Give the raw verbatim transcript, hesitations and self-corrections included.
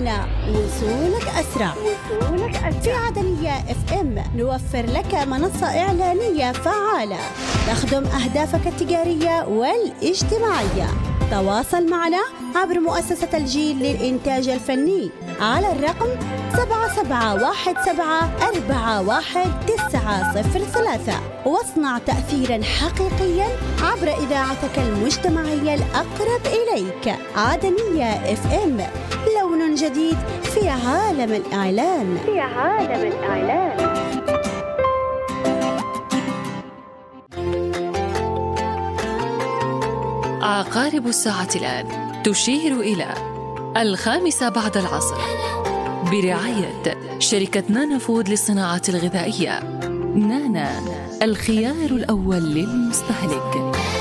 معنا وصولك أسرع. وصولك أسرع. في عدنية اف ام نوفر لك منصة إعلانية فعالة تخدم أهدافك التجارية والاجتماعية. تواصل معنا عبر مؤسسة الجيل للإنتاج الفني على الرقم سبعة سبعة واحد سبعة أربعة واحد تسعة صفر ثلاثة واصنع تأثيرا حقيقيا عبر إذاعتك المجتمعية الأقرب إليك. عدنية اف ام، لون جديد في عالم الإعلان. في عالم الإعلان. عقارب الساعة الآن تشير إلى الخامسة بعد العصر برعاية شركة نانا فود للصناعات الغذائية. نانا، الخيار الأول للمستهلك.